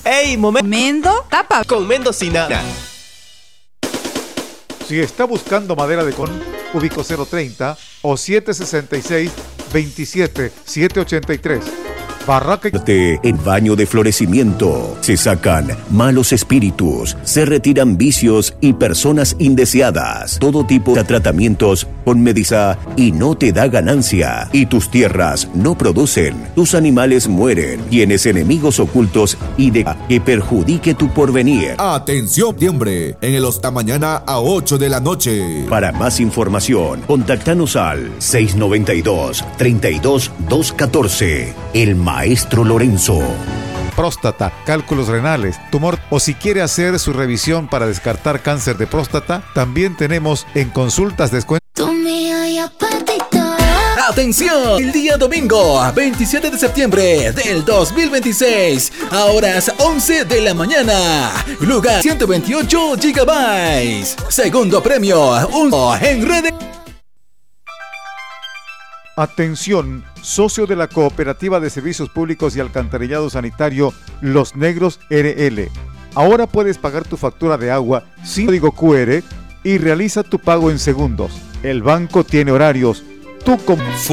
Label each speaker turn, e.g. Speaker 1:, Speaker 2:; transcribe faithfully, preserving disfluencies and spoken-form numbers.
Speaker 1: ¡Ey, momento!
Speaker 2: Mendo, tapa.
Speaker 1: Con Mendocina.
Speaker 3: Si está buscando madera de con, ubico cero treinta o siete sesenta y seis, veintisiete, setecientos ochenta y tres. Barraca
Speaker 4: en baño de florecimiento. Se sacan malos espíritus, se retiran vicios y personas indeseadas. Todo tipo de tratamientos con Medisa y no te da ganancia. Y tus tierras no producen, tus animales mueren. Tienes enemigos ocultos y de que perjudique tu porvenir.
Speaker 5: Atención, septiembre, en el Hosta Mañana a ocho de la noche.
Speaker 4: Para más información, contáctanos al seis noventa y dos, treinta y dos, doscientos catorce. El Maestro Lorenzo.
Speaker 3: Próstata, cálculos renales, tumor o si quiere hacer su revisión para descartar cáncer de próstata, también tenemos en consultas descuento.
Speaker 6: ¡Atención! El día domingo, veintisiete de septiembre del dos mil veintiséis, a horas once de la mañana. Lugar ciento veintiocho gigabytes. Segundo premio, un en redes.
Speaker 3: Atención, socio de la Cooperativa de Servicios Públicos y Alcantarillado Sanitario Los Negros R L. Ahora puedes pagar tu factura de agua sin código cu erre y realiza tu pago en segundos. El banco tiene horarios. Tú como